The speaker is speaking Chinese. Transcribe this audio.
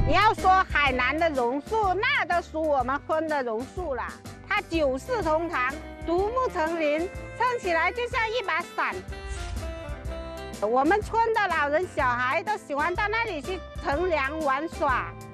你要说海南的榕树，那都属我们村的榕树了。它九世同堂，独木成林，撑起来就像一把伞。我们村的老人小孩都喜欢到那里去乘凉玩耍。